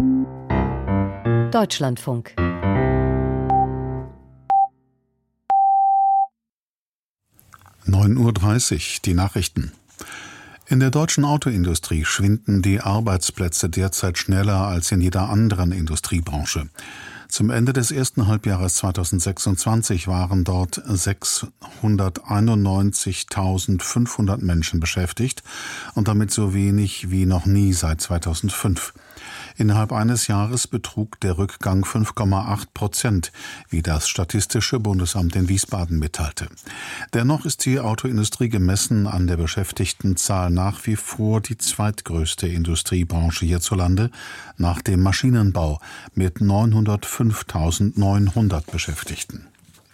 Deutschlandfunk. (9:30 Uhr), die Nachrichten. In der deutschen Autoindustrie schwinden die Arbeitsplätze derzeit schneller als in jeder anderen Industriebranche. Zum Ende des ersten Halbjahres 2026 waren dort 691.500 Menschen beschäftigt und damit so wenig wie noch nie seit 2005. Innerhalb eines Jahres betrug der Rückgang 5,8%, wie das Statistische Bundesamt in Wiesbaden mitteilte. Dennoch ist die Autoindustrie gemessen an der Beschäftigtenzahl nach wie vor die zweitgrößte Industriebranche hierzulande, nach dem Maschinenbau mit 905.900 Beschäftigten.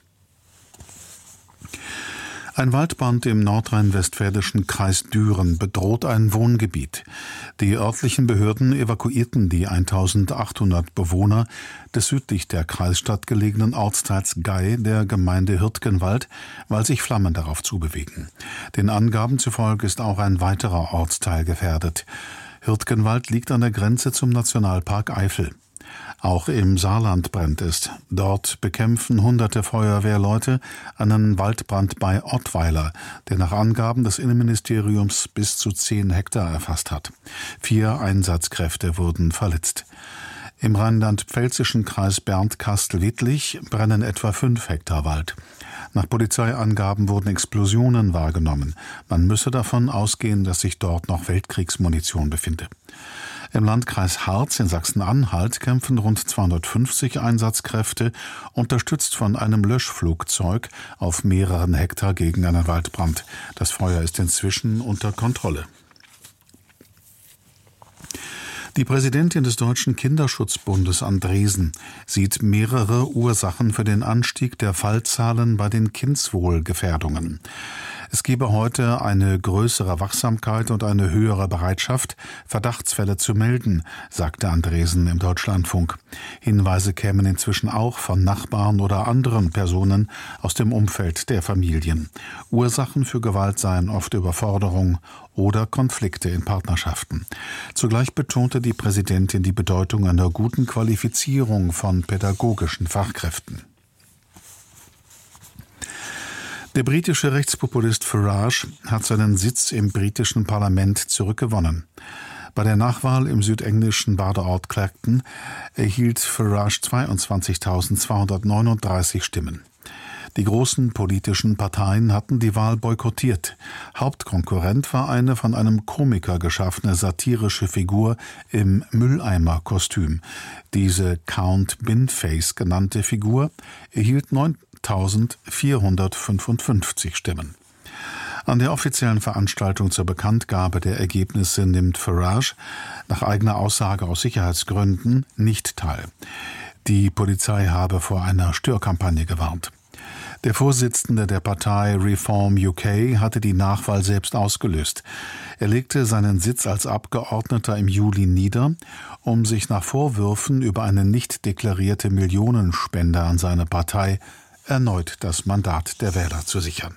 Ein Waldbrand im nordrhein-westfälischen Kreis Düren bedroht ein Wohngebiet. Die örtlichen Behörden evakuierten die 1.800 Bewohner des südlich der Kreisstadt gelegenen Ortsteils Gey der Gemeinde Hürtgenwald, weil sich Flammen darauf zubewegen. Den Angaben zufolge ist auch ein weiterer Ortsteil gefährdet. Hürtgenwald liegt an der Grenze zum Nationalpark Eifel. Auch im Saarland brennt es. Dort bekämpfen hunderte Feuerwehrleute einen Waldbrand bei Ottweiler, der nach Angaben des Innenministeriums bis zu 10 Hektar erfasst hat. 4 Einsatzkräfte wurden verletzt. Im rheinland-pfälzischen Kreis Bernd-Kastel-Wittlich brennen etwa 5 Hektar Wald. Nach Polizeiangaben wurden Explosionen wahrgenommen. Man müsse davon ausgehen, dass sich dort noch Weltkriegsmunition befinde. Im Landkreis Harz in Sachsen-Anhalt kämpfen rund 250 Einsatzkräfte, unterstützt von einem Löschflugzeug, auf mehreren Hektar gegen einen Waldbrand. Das Feuer ist inzwischen unter Kontrolle. Die Präsidentin des Deutschen Kinderschutzbundes Andresen sieht mehrere Ursachen für den Anstieg der Fallzahlen bei den Kindswohlgefährdungen. Es gebe heute eine größere Wachsamkeit und eine höhere Bereitschaft, Verdachtsfälle zu melden, sagte Andresen im Deutschlandfunk. Hinweise kämen inzwischen auch von Nachbarn oder anderen Personen aus dem Umfeld der Familien. Ursachen für Gewalt seien oft Überforderung oder Konflikte in Partnerschaften. Zugleich betonte die Präsidentin die Bedeutung einer guten Qualifizierung von pädagogischen Fachkräften. Der britische Rechtspopulist Farage hat seinen Sitz im britischen Parlament zurückgewonnen. Bei der Nachwahl im südenglischen Badeort Clacton erhielt Farage 22.239 Stimmen. Die großen politischen Parteien hatten die Wahl boykottiert. Hauptkonkurrent war eine von einem Komiker geschaffene satirische Figur im Mülleimer-Kostüm. Diese Count Binface genannte Figur erhielt 9.455 Stimmen. An der offiziellen Veranstaltung zur Bekanntgabe der Ergebnisse nimmt Farage nach eigener Aussage aus Sicherheitsgründen nicht teil. Die Polizei habe vor einer Störkampagne gewarnt. Der Vorsitzende der Partei Reform UK hatte die Nachwahl selbst ausgelöst. Er legte seinen Sitz als Abgeordneter im Juli nieder, um sich nach Vorwürfen über eine nicht deklarierte Millionenspende an seine Partei erneut das Mandat der Wähler zu sichern.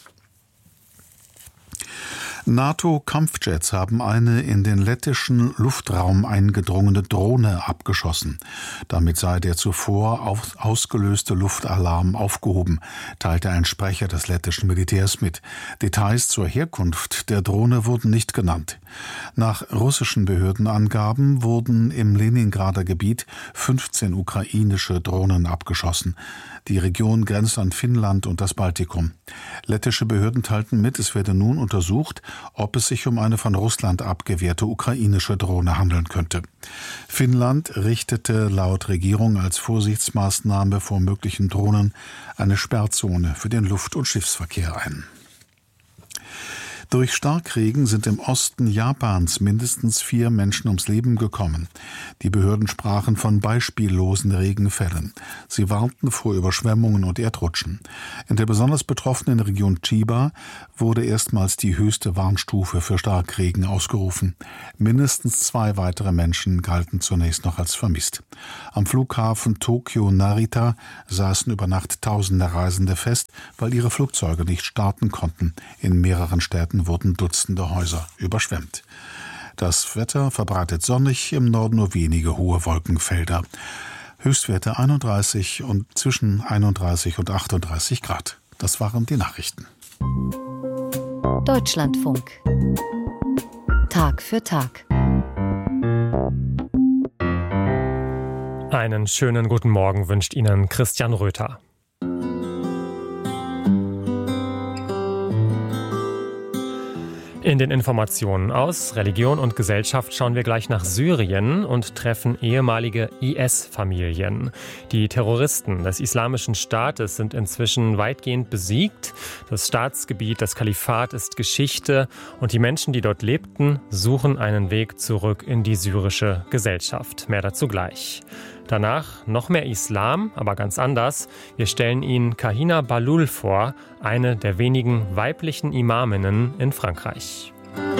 NATO-Kampfjets haben eine in den lettischen Luftraum eingedrungene Drohne abgeschossen. Damit sei der zuvor ausgelöste Luftalarm aufgehoben, teilte ein Sprecher des lettischen Militärs mit. Details zur Herkunft der Drohne wurden nicht genannt. Nach russischen Behördenangaben wurden im Leningrader Gebiet 15 ukrainische Drohnen abgeschossen. Die Region grenzt an Finnland und das Baltikum. Lettische Behörden teilten mit, es werde nun untersucht, ob es sich um eine von Russland abgewehrte ukrainische Drohne handeln könnte. Finnland richtete laut Regierung als Vorsichtsmaßnahme vor möglichen Drohnen eine Sperrzone für den Luft- und Schiffsverkehr ein. Durch Starkregen sind im Osten Japans mindestens 4 Menschen ums Leben gekommen. Die Behörden sprachen von beispiellosen Regenfällen. Sie warnten vor Überschwemmungen und Erdrutschen. In der besonders betroffenen Region Chiba wurde erstmals die höchste Warnstufe für Starkregen ausgerufen. Mindestens 2 weitere Menschen galten zunächst noch als vermisst. Am Flughafen Tokio-Narita saßen über Nacht tausende Reisende fest, weil ihre Flugzeuge nicht starten konnten. In mehreren Städten wurden Dutzende Häuser überschwemmt. Das Wetter verbreitet sonnig, im Norden nur wenige hohe Wolkenfelder. Höchstwerte 31 und zwischen 31 und 38 Grad. Das waren die Nachrichten. Deutschlandfunk. Tag für Tag. Einen schönen guten Morgen wünscht Ihnen Christian Röther. In den Informationen aus Religion und Gesellschaft schauen wir gleich nach Syrien und treffen ehemalige IS-Familien. Die Terroristen des Islamischen Staates sind inzwischen weitgehend besiegt. Das Staatsgebiet, das Kalifat ist Geschichte und die Menschen, die dort lebten, suchen einen Weg zurück in die syrische Gesellschaft. Mehr dazu gleich. Danach noch mehr Islam, aber ganz anders. Wir stellen Ihnen Kahina Bahloul vor, eine der wenigen weiblichen Imaminnen in Frankreich.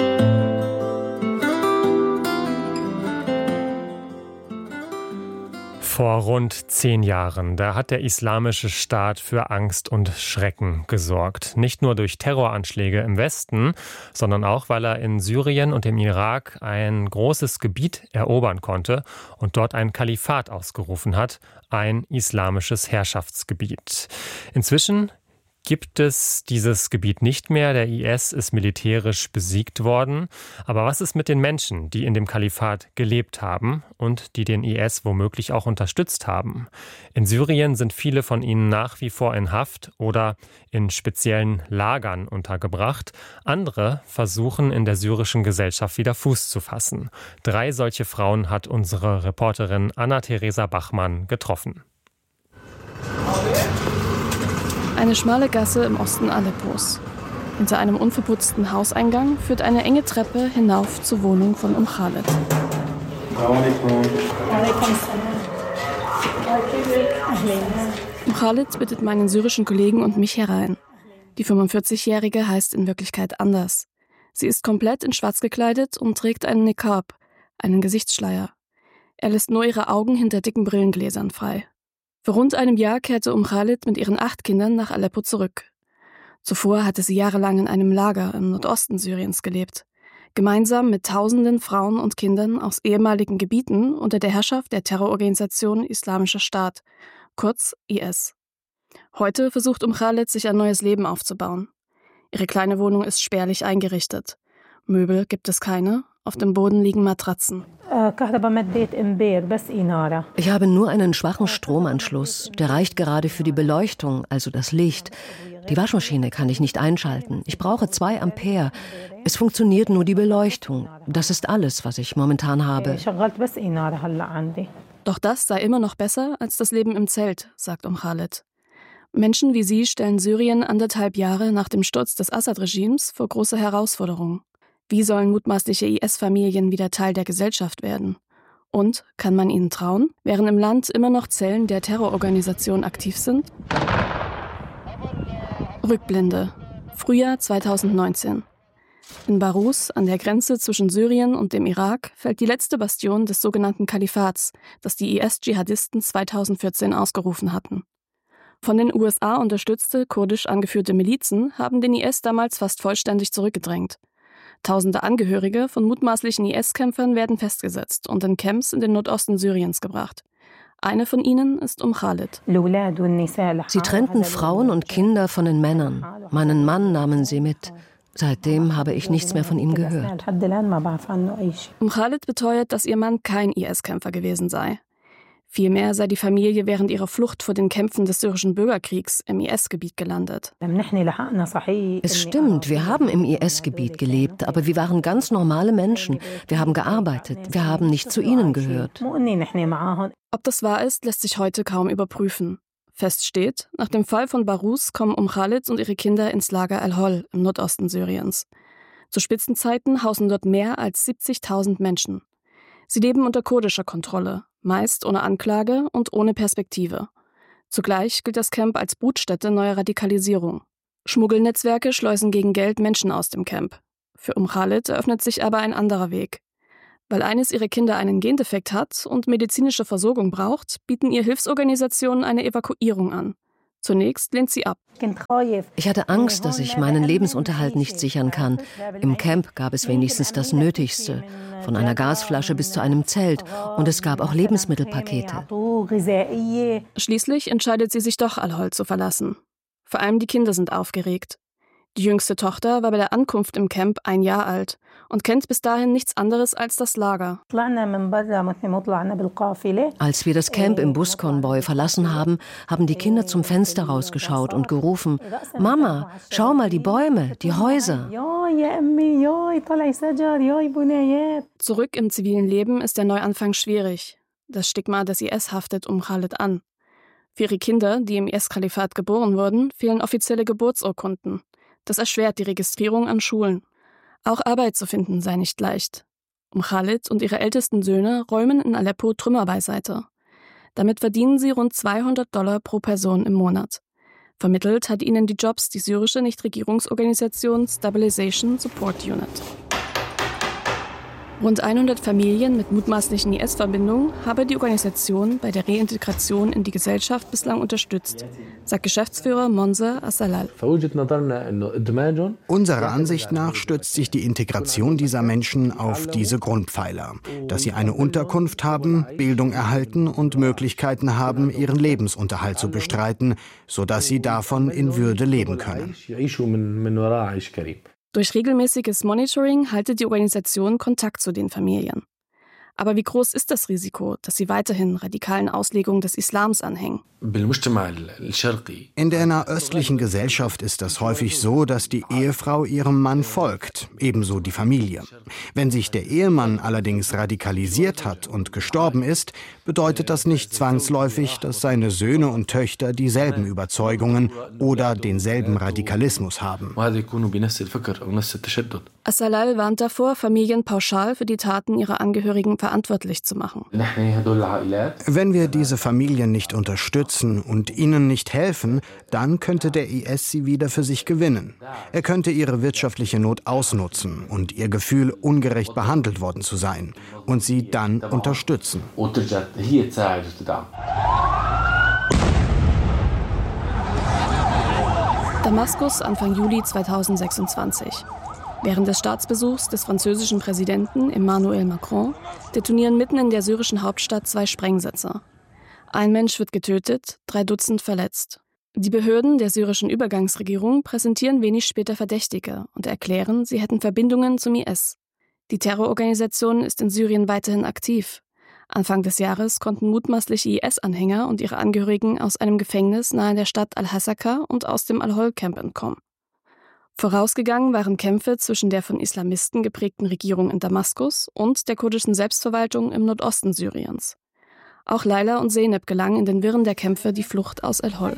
Vor rund 10 Jahren, da hat der Islamische Staat für Angst und Schrecken gesorgt. Nicht nur durch Terroranschläge im Westen, sondern auch, weil er in Syrien und im Irak ein großes Gebiet erobern konnte und dort ein Kalifat ausgerufen hat, ein islamisches Herrschaftsgebiet. Inzwischen gibt es dieses Gebiet nicht mehr. Der IS ist militärisch besiegt worden. Aber was ist mit den Menschen, die in dem Kalifat gelebt haben und die den IS womöglich auch unterstützt haben? In Syrien sind viele von ihnen nach wie vor in Haft oder in speziellen Lagern untergebracht. Andere versuchen in der syrischen Gesellschaft wieder Fuß zu fassen. 3 solche Frauen hat unsere Reporterin Anna-Theresa Bachmann getroffen. Eine schmale Gasse im Osten Aleppos. Hinter einem unverputzten Hauseingang führt eine enge Treppe hinauf zur Wohnung von Khaled. Khaled bittet meinen syrischen Kollegen und mich herein. Die 45-Jährige heißt in Wirklichkeit anders. Sie ist komplett in schwarz gekleidet und trägt einen Niqab, einen Gesichtsschleier. Er lässt nur ihre Augen hinter dicken Brillengläsern frei. Vor rund einem Jahr kehrte Khaled mit ihren 8 Kindern nach Aleppo zurück. Zuvor hatte sie jahrelang in einem Lager im Nordosten Syriens gelebt, gemeinsam mit tausenden Frauen und Kindern aus ehemaligen Gebieten unter der Herrschaft der Terrororganisation Islamischer Staat, kurz IS. Heute versucht Khaled, sich ein neues Leben aufzubauen. Ihre kleine Wohnung ist spärlich eingerichtet. Möbel gibt es keine, auf dem Boden liegen Matratzen. Ich habe nur einen schwachen Stromanschluss. Der reicht gerade für die Beleuchtung, also das Licht. Die Waschmaschine kann ich nicht einschalten. Ich brauche 2 Ampere. Es funktioniert nur die Beleuchtung. Das ist alles, was ich momentan habe. Doch das sei immer noch besser als das Leben im Zelt, sagt Khaled. Menschen wie sie stellen Syrien 1,5 Jahre nach dem Sturz des Assad-Regimes vor große Herausforderungen. Wie sollen mutmaßliche IS-Familien wieder Teil der Gesellschaft werden? Und kann man ihnen trauen, während im Land immer noch Zellen der Terrororganisation aktiv sind? Rückblende. Frühjahr 2019. In Barus, an der Grenze zwischen Syrien und dem Irak, fällt die letzte Bastion des sogenannten Kalifats, das die IS-Dschihadisten 2014 ausgerufen hatten. Von den USA unterstützte, kurdisch angeführte Milizen haben den IS damals fast vollständig zurückgedrängt. Tausende Angehörige von mutmaßlichen IS-Kämpfern werden festgesetzt und in Camps in den Nordosten Syriens gebracht. Eine von ihnen ist Khaled. Sie trennten Frauen und Kinder von den Männern. Meinen Mann nahmen sie mit. Seitdem habe ich nichts mehr von ihm gehört. Khaled beteuert, dass ihr Mann kein IS-Kämpfer gewesen sei. Vielmehr sei die Familie während ihrer Flucht vor den Kämpfen des syrischen Bürgerkriegs im IS-Gebiet gelandet. Es stimmt, wir haben im IS-Gebiet gelebt, aber wir waren ganz normale Menschen. Wir haben gearbeitet, wir haben nicht zu ihnen gehört. Ob das wahr ist, lässt sich heute kaum überprüfen. Fest steht, nach dem Fall von Barus kommen Khaled und ihre Kinder ins Lager Al-Hol im Nordosten Syriens. Zu Spitzenzeiten hausen dort mehr als 70.000 Menschen. Sie leben unter kurdischer Kontrolle, meist ohne Anklage und ohne Perspektive. Zugleich gilt das Camp als Brutstätte neuer Radikalisierung. Schmuggelnetzwerke schleusen gegen Geld Menschen aus dem Camp. Für Khaled eröffnet sich aber ein anderer Weg. Weil eines ihrer Kinder einen Gendefekt hat und medizinische Versorgung braucht, bieten ihr Hilfsorganisationen eine Evakuierung an. Zunächst lehnt sie ab. Ich hatte Angst, dass ich meinen Lebensunterhalt nicht sichern kann. Im Camp gab es wenigstens das Nötigste, von einer Gasflasche bis zu einem Zelt, und es gab auch Lebensmittelpakete. Schließlich entscheidet sie sich doch, Al-Hol zu verlassen. Vor allem die Kinder sind aufgeregt. Die jüngste Tochter war bei der Ankunft im Camp 1 Jahr alt und kennt bis dahin nichts anderes als das Lager. Als wir das Camp im Buskonvoi verlassen haben, haben die Kinder zum Fenster rausgeschaut und gerufen: Mama, schau mal die Bäume, die Häuser. Zurück im zivilen Leben ist der Neuanfang schwierig. Das Stigma des IS haftet Khalid an. Für ihre Kinder, die im IS-Kalifat geboren wurden, fehlen offizielle Geburtsurkunden. Das erschwert die Registrierung an Schulen. Auch Arbeit zu finden sei nicht leicht. Khalid und ihre ältesten Söhne räumen in Aleppo Trümmer beiseite. Damit verdienen sie rund $200 pro Person im Monat. Vermittelt hat ihnen die Jobs die syrische Nichtregierungsorganisation Stabilization Support Unit. Rund 100 Familien mit mutmaßlichen IS-Verbindungen habe die Organisation bei der Reintegration in die Gesellschaft bislang unterstützt, sagt Geschäftsführer Monse Assalal. Unserer Ansicht nach stützt sich die Integration dieser Menschen auf diese Grundpfeiler, dass sie eine Unterkunft haben, Bildung erhalten und Möglichkeiten haben, ihren Lebensunterhalt zu bestreiten, sodass sie davon in Würde leben können. Durch regelmäßiges Monitoring haltet die Organisation Kontakt zu den Familien. Aber wie groß ist das Risiko, dass sie weiterhin radikalen Auslegungen des Islams anhängen? In der nahöstlichen Gesellschaft ist das häufig so, dass die Ehefrau ihrem Mann folgt, ebenso die Familie. Wenn sich der Ehemann allerdings radikalisiert hat und gestorben ist, bedeutet das nicht zwangsläufig, dass seine Söhne und Töchter dieselben Überzeugungen oder denselben Radikalismus haben. Assalal warnt davor, Familien pauschal für die Taten ihrer Angehörigen verantwortlich zu machen. Wenn wir diese Familien nicht unterstützen und ihnen nicht helfen, dann könnte der IS sie wieder für sich gewinnen. Er könnte ihre wirtschaftliche Not ausnutzen und ihr Gefühl, ungerecht behandelt worden zu sein, und sie dann unterstützen. Damaskus, Anfang Juli 2026. Während des Staatsbesuchs des französischen Präsidenten Emmanuel Macron detonieren mitten in der syrischen Hauptstadt 2 Sprengsätze. Ein Mensch wird getötet, 3 Dutzend verletzt. Die Behörden der syrischen Übergangsregierung präsentieren wenig später Verdächtige und erklären, sie hätten Verbindungen zum IS. Die Terrororganisation ist in Syrien weiterhin aktiv. Anfang des Jahres konnten mutmaßliche IS-Anhänger und ihre Angehörigen aus einem Gefängnis nahe der Stadt Al-Hasaka und aus dem Al-Hol-Camp entkommen. Vorausgegangen waren Kämpfe zwischen der von Islamisten geprägten Regierung in Damaskus und der kurdischen Selbstverwaltung im Nordosten Syriens. Auch Leila und Zeynep gelang in den Wirren der Kämpfe die Flucht aus Al-Hol.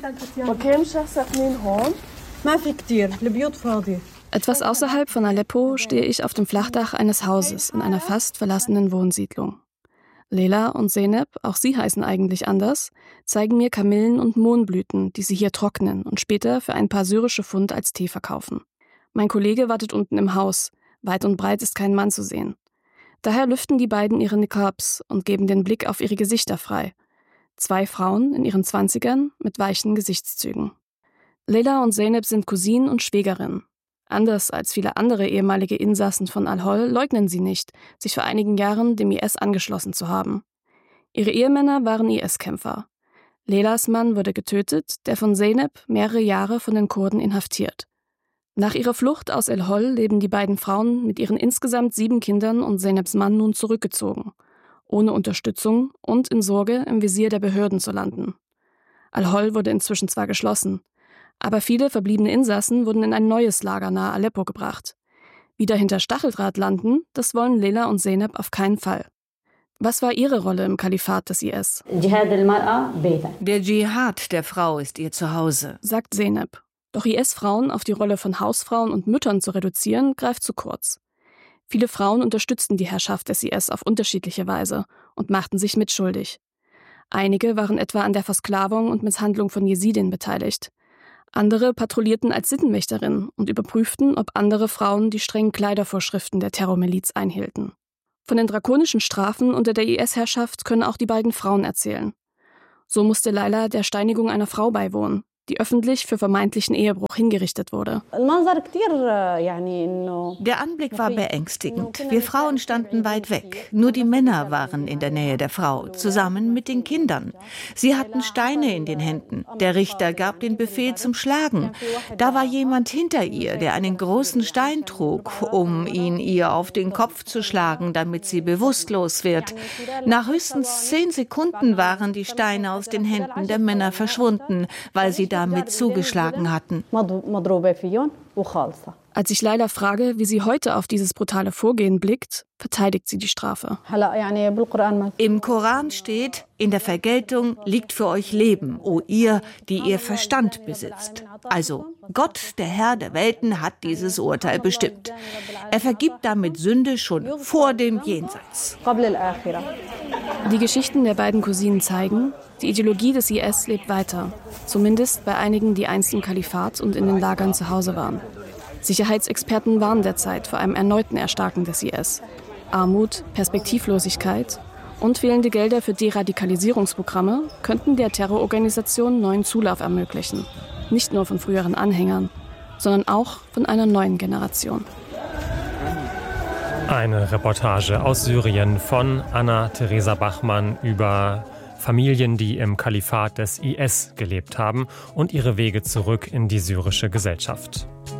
Etwas außerhalb von Aleppo stehe ich auf dem Flachdach eines Hauses in einer fast verlassenen Wohnsiedlung. Leila und Zeynep, auch sie heißen eigentlich anders, zeigen mir Kamillen und Mohnblüten, die sie hier trocknen und später für ein paar syrische Pfund als Tee verkaufen. Mein Kollege wartet unten im Haus. Weit und breit ist kein Mann zu sehen. Daher lüften die beiden ihre Niqabs und geben den Blick auf ihre Gesichter frei. 2 Frauen in ihren 20ern mit weichen Gesichtszügen. Leila und Zeynep sind Cousinen und Schwägerinnen. Anders als viele andere ehemalige Insassen von Al-Hol leugnen sie nicht, sich vor einigen Jahren dem IS angeschlossen zu haben. Ihre Ehemänner waren IS-Kämpfer. Leilas Mann wurde getötet, der von Zeynep mehrere Jahre von den Kurden inhaftiert. Nach ihrer Flucht aus Al-Hol leben die beiden Frauen mit ihren insgesamt 7 Kindern und Zeyneps Mann nun zurückgezogen, ohne Unterstützung und in Sorge, im Visier der Behörden zu landen. Al-Hol wurde inzwischen zwar geschlossen, aber viele verbliebene Insassen wurden in ein neues Lager nahe Aleppo gebracht. Wieder hinter Stacheldraht landen, das wollen Leila und Zeynep auf keinen Fall. Was war ihre Rolle im Kalifat des IS? Der Dschihad der Frau ist ihr Zuhause, sagt Zeynep. Doch IS-Frauen auf die Rolle von Hausfrauen und Müttern zu reduzieren, greift zu kurz. Viele Frauen unterstützten die Herrschaft des IS auf unterschiedliche Weise und machten sich mitschuldig. Einige waren etwa an der Versklavung und Misshandlung von Jesidin beteiligt. Andere patrouillierten als Sittenwächterinnen und überprüften, ob andere Frauen die strengen Kleidervorschriften der Terrormiliz einhielten. Von den drakonischen Strafen unter der IS-Herrschaft können auch die beiden Frauen erzählen. So musste Leila der Steinigung einer Frau beiwohnen. die öffentlich für vermeintlichen Ehebruch hingerichtet wurde. Der Anblick war beängstigend. Wir Frauen standen weit weg. Nur die Männer waren in der Nähe der Frau, zusammen mit den Kindern. Sie hatten Steine in den Händen. Der Richter gab den Befehl zum Schlagen. Da war jemand hinter ihr, der einen großen Stein trug, um ihn ihr auf den Kopf zu schlagen, damit sie bewusstlos wird. Nach höchstens 10 Sekunden waren die Steine aus den Händen der Männer verschwunden, weil sie damit zugeschlagen hatten. Als ich Laila frage, wie sie heute auf dieses brutale Vorgehen blickt, verteidigt sie die Strafe. Im Koran steht, in der Vergeltung liegt für euch Leben, o ihr, die ihr Verstand besitzt. Also, Gott, der Herr der Welten, hat dieses Urteil bestimmt. Er vergibt damit Sünde schon vor dem Jenseits. Die Geschichten der beiden Cousinen zeigen, die Ideologie des IS lebt weiter. Zumindest bei einigen, die einst im Kalifat und in den Lagern zu Hause waren. Sicherheitsexperten warnen derzeit vor einem erneuten Erstarken des IS. Armut, Perspektivlosigkeit und fehlende Gelder für Deradikalisierungsprogramme könnten der Terrororganisation neuen Zulauf ermöglichen. Nicht nur von früheren Anhängern, sondern auch von einer neuen Generation. Eine Reportage aus Syrien von Anna-Theresa Bachmann über Familien, die im Kalifat des IS gelebt haben und ihre Wege zurück in die syrische Gesellschaft.